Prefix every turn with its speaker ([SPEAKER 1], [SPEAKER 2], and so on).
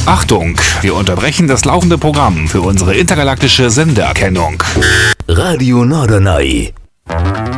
[SPEAKER 1] Achtung, wir unterbrechen das laufende Programm für unsere intergalaktische Sendeerkennung.
[SPEAKER 2] Radio Norderney.